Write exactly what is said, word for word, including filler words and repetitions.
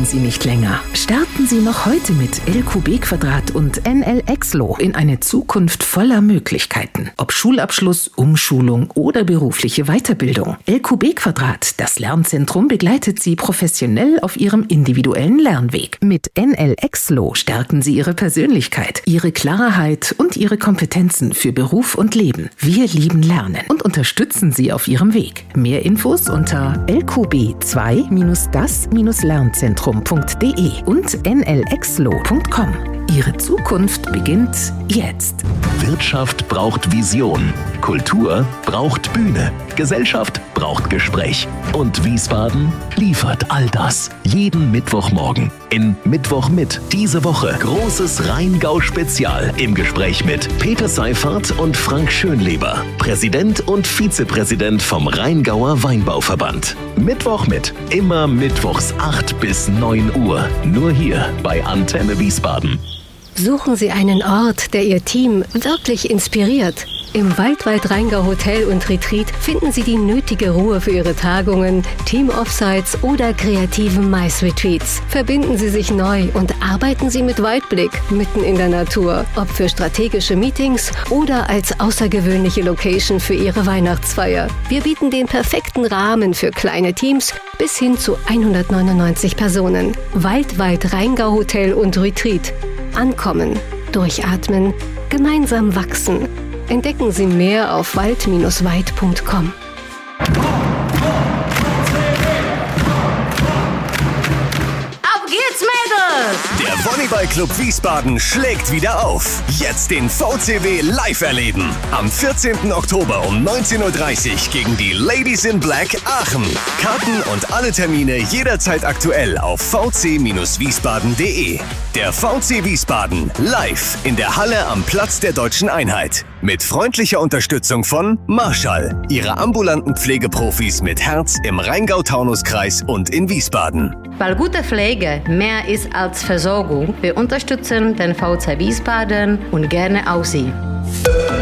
warten Sie nicht länger. Starten Sie noch heute mit L Q B Quadrat und N L Exlo in eine Zukunft voller Möglichkeiten. Ob Schulabschluss, Umschulung oder berufliche Weiterbildung. L Q B Quadrat, das Lernzentrum, begleitet Sie professionell auf Ihrem individuellen Lernweg. Mit N L Exlo stärken Sie Ihre Persönlichkeit, Ihre Klarheit und Ihre Kompetenzen für Beruf und Leben. Wir lieben Lernen und unterstützen Sie auf Ihrem Weg. Mehr Infos unter l q b zwei das lernzentrum punkt d e und n l exlo punkt com. Ihre Zukunft beginnt jetzt. Wirtschaft braucht Vision. Kultur braucht Bühne. Gesellschaft braucht Gespräch. Und Wiesbaden liefert all das. Jeden Mittwochmorgen in Mittwoch mit. Diese Woche großes Rheingau-Spezial im Gespräch mit Peter Seifert und Frank Schönleber, Präsident und Vizepräsident vom Rheingauer Weinbauverband. Mittwoch mit. Immer mittwochs acht bis neun Uhr. Nur hier bei Antenne Wiesbaden. Suchen Sie einen Ort, der Ihr Team wirklich inspiriert. Im Waldweit Rheingau Hotel und Retreat finden Sie die nötige Ruhe für Ihre Tagungen, Team-Offsites oder kreativen Mais-Retreats. Verbinden Sie sich neu und arbeiten Sie mit Weitblick mitten in der Natur. Ob für strategische Meetings oder als außergewöhnliche Location für Ihre Weihnachtsfeier. Wir bieten den perfekten Rahmen für kleine Teams bis hin zu hundertneunundneunzig Personen. Waldweit Rheingau Hotel und Retreat. Ankommen, durchatmen, gemeinsam wachsen. Entdecken Sie mehr auf wald Bindestrich weit punkt com. Auf geht's, Mädels! Der Volleyballclub Wiesbaden schlägt wieder auf. Jetzt den V C W live erleben. Am vierzehnten Oktober um neunzehn Uhr dreißig gegen die Ladies in Black Aachen. Karten und alle Termine jederzeit aktuell auf v c wiesbaden punkt d e. Der V C Wiesbaden live in der Halle am Platz der Deutschen Einheit. Mit freundlicher Unterstützung von Marschall, ihre ambulanten Pflegeprofis mit Herz im Rheingau-Taunus-Kreis und in Wiesbaden. Weil gute Pflege mehr ist als Versorgung, wir unterstützen den V C Wiesbaden und gerne auch Sie.